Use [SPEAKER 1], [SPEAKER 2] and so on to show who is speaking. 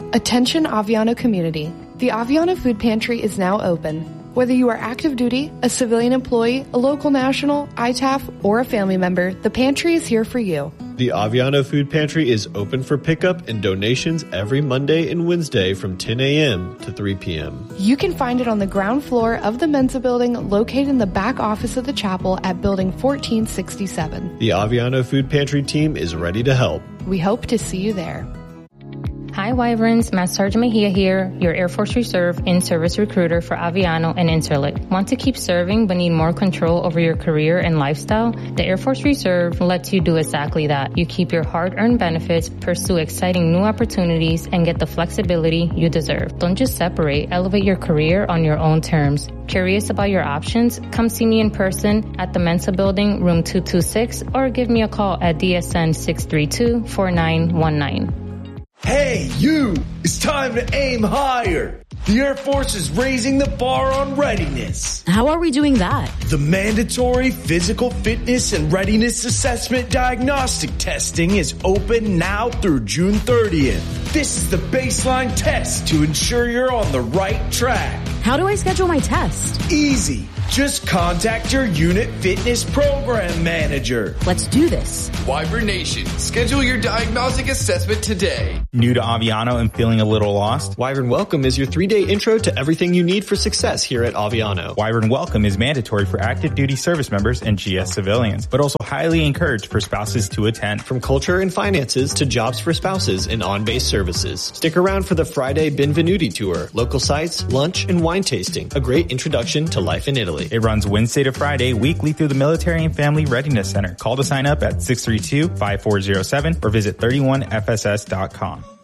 [SPEAKER 1] Attention Aviano community. The Aviano Food Pantry is now open. Whether you are active duty, a civilian employee, a local national, ITAF, or a family member, the pantry is here for you.
[SPEAKER 2] The Aviano Food Pantry is open for pickup and donations every Monday and Wednesday from 10 a.m. to 3 p.m.
[SPEAKER 1] You can find it on the ground floor of the Mensa building located in the back office of the chapel at building 1467.
[SPEAKER 2] The Aviano Food Pantry team is ready to help.
[SPEAKER 1] We hope to see you there.
[SPEAKER 3] Hi Wyverns, Master Sergeant Mejia here, your Air Force Reserve in-service recruiter for Aviano and Incirlik. Want to keep serving but need more control over your career and lifestyle? The Air Force Reserve lets you do exactly that. You keep your hard-earned benefits, pursue exciting new opportunities, and get the flexibility you deserve. Don't just separate, elevate your career on your own terms. Curious about your options? Come see me in person at the Mensa Building, room 226, or give me a call at DSN 632-4919.
[SPEAKER 4] Hey, you! It's time to aim higher. The Air Force is raising the bar on readiness.
[SPEAKER 5] How are we doing that?
[SPEAKER 4] The mandatory physical fitness and readiness assessment diagnostic testing is open now through June 30th. This is the baseline test to ensure you're on the right track.
[SPEAKER 5] How do I schedule my test?
[SPEAKER 4] Easy. Just contact your unit fitness program manager.
[SPEAKER 5] Let's do this.
[SPEAKER 6] Wyvern Nation, schedule your diagnostic assessment today.
[SPEAKER 7] New to Aviano and feeling a little lost?
[SPEAKER 2] Wyvern Welcome is your 3-day intro to everything you need for success here at Aviano.
[SPEAKER 7] Wyvern Welcome is mandatory for active duty service members and GS civilians, but also highly encouraged for spouses to attend.
[SPEAKER 2] From culture and finances to jobs for spouses and on-base services. Stick around for the Friday Benvenuti tour, local sites, lunch, and wine tasting. A great introduction to life in Italy.
[SPEAKER 7] It runs Wednesday to Friday weekly through the Military and Family Readiness Center. Call to sign up at 632-5407 or visit 31fss.com.